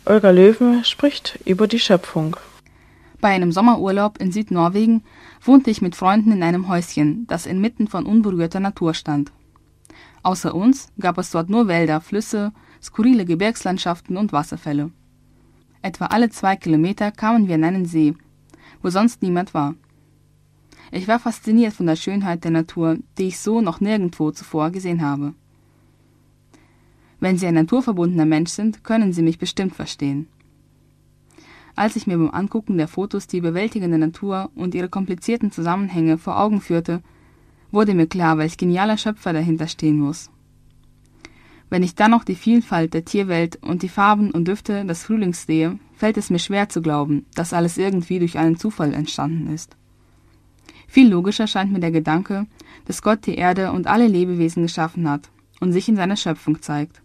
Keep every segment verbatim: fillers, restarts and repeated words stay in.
Olga Löwen spricht über die Schöpfung. Bei einem Sommerurlaub in Südnorwegen wohnte ich mit Freunden in einem Häuschen, das inmitten von unberührter Natur stand. Außer uns gab es dort nur Wälder, Flüsse, skurrile Gebirgslandschaften und Wasserfälle. Etwa alle zwei Kilometer kamen wir an einen See, wo sonst niemand war. Ich war fasziniert von der Schönheit der Natur, die ich so noch nirgendwo zuvor gesehen habe. Wenn Sie ein naturverbundener Mensch sind, können Sie mich bestimmt verstehen. Als ich mir beim Angucken der Fotos die überwältigende Natur und ihre komplizierten Zusammenhänge vor Augen führte, wurde mir klar, welch genialer Schöpfer dahinter stehen muss. Wenn ich dann noch die Vielfalt der Tierwelt und die Farben und Düfte des Frühlings sehe, fällt es mir schwer zu glauben, dass alles irgendwie durch einen Zufall entstanden ist. Viel logischer scheint mir der Gedanke, dass Gott die Erde und alle Lebewesen geschaffen hat und sich in seiner Schöpfung zeigt.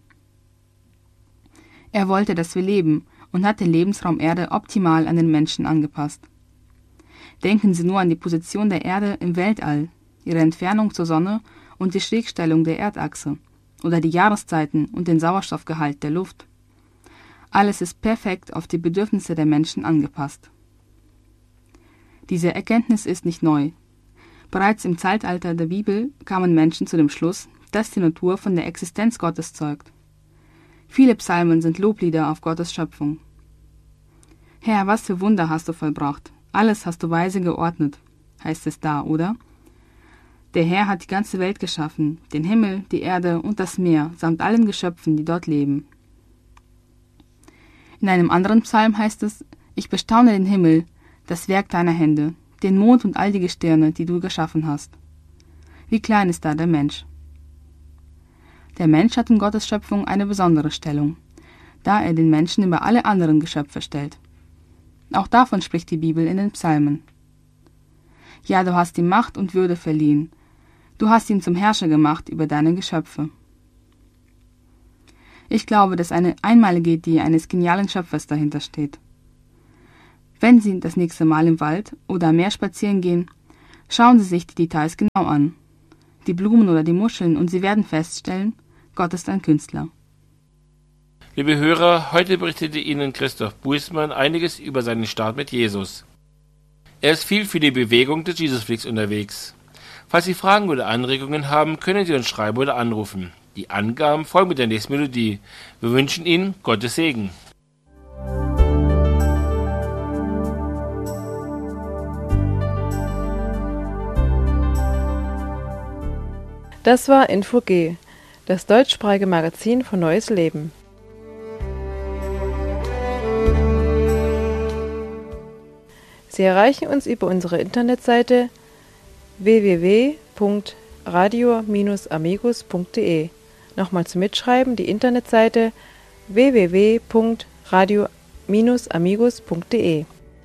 Er wollte, dass wir leben und hat den Lebensraum Erde optimal an den Menschen angepasst. Denken Sie nur an die Position der Erde im Weltall, ihre Entfernung zur Sonne und die Schrägstellung der Erdachse oder die Jahreszeiten und den Sauerstoffgehalt der Luft. Alles ist perfekt auf die Bedürfnisse der Menschen angepasst. Diese Erkenntnis ist nicht neu. Bereits im Zeitalter der Bibel kamen Menschen zu dem Schluss, dass die Natur von der Existenz Gottes zeugt. Viele Psalmen sind Loblieder auf Gottes Schöpfung. Herr, was für Wunder hast du vollbracht, alles hast du weise geordnet, heißt es da, oder? Der Herr hat die ganze Welt geschaffen, den Himmel, die Erde und das Meer, samt allen Geschöpfen, die dort leben. In einem anderen Psalm heißt es, ich bestaune den Himmel, das Werk deiner Hände, den Mond und all die Gestirne, die du geschaffen hast. Wie klein ist da der Mensch? Der Mensch hat in Gottes Schöpfung eine besondere Stellung, da er den Menschen über alle anderen Geschöpfe stellt. Auch davon spricht die Bibel in den Psalmen. Ja, du hast ihm Macht und Würde verliehen. Du hast ihn zum Herrscher gemacht über deine Geschöpfe. Ich glaube, dass eine einmalige Idee eines genialen Schöpfers dahinter steht. Wenn Sie das nächste Mal im Wald oder am Meer spazieren gehen, schauen Sie sich die Details genau an. Die Blumen oder die Muscheln, und Sie werden feststellen, Gott ist ein Künstler. Liebe Hörer, heute berichtete Ihnen Christoph Buismann einiges über seinen Start mit Jesus. Er ist viel für die Bewegung des Jesusflix unterwegs. Falls Sie Fragen oder Anregungen haben, können Sie uns schreiben oder anrufen. Die Angaben folgen mit der nächsten Melodie. Wir wünschen Ihnen Gottes Segen. Das war Info G, das deutschsprachige Magazin von Neues Leben. Sie erreichen uns über unsere Internetseite w w w punkt radio Bindestrich amigos punkt de. Nochmal zum Mitschreiben die Internetseite w w w punkt radio Bindestrich amigos punkt de.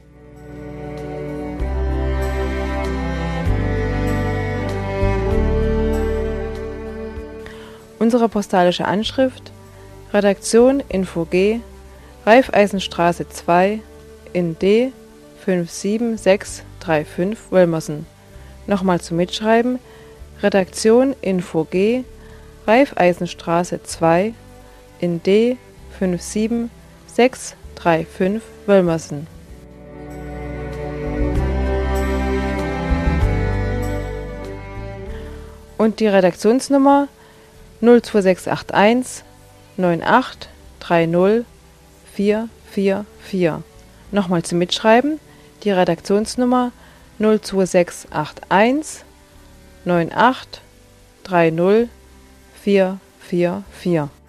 Unsere postalische Anschrift: Redaktion Info G, Raiffeisenstraße zwei in D fünf sieben sechs drei fünf Wölmersen. Nochmal zum Mitschreiben: Redaktion Info G, Raiffeisenstraße zwei in D fünf sieben sechs drei fünf Wölmersen. Und die Redaktionsnummer null zwei sechs acht eins neun acht drei null vier vier vier. Nochmal zum Mitschreiben: die Redaktionsnummer null zwei sechs acht eins neun acht drei null vier vier vier.